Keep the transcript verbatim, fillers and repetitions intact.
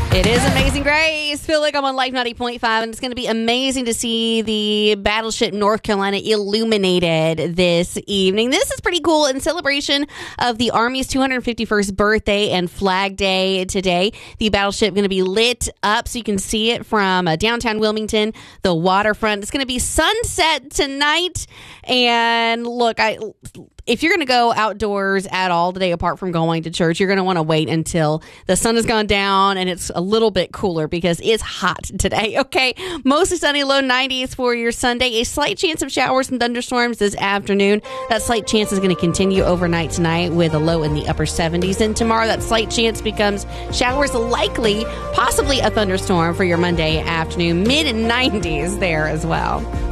It is Amazing Grace. Feel like I'm on Life ninety point five, and it's going to be amazing to see the Battleship North Carolina illuminated this evening. This is pretty cool in celebration of the Army's two hundred fifty-first birthday and Flag Day today. The battleship going to be lit up so you can see it from uh, downtown Wilmington, the waterfront. It's going to be sunset tonight. And look, I... if you're going to go outdoors at all today, apart from going to church, you're going to want to wait until the sun has gone down and it's a little bit cooler because it's hot today. Okay, mostly sunny, low nineties for your Sunday. A slight chance of showers and thunderstorms this afternoon. That slight chance is going to continue overnight tonight with a low in the upper seventies. And tomorrow, that slight chance becomes showers, likely, possibly a thunderstorm for your Monday afternoon. mid nineties there as well.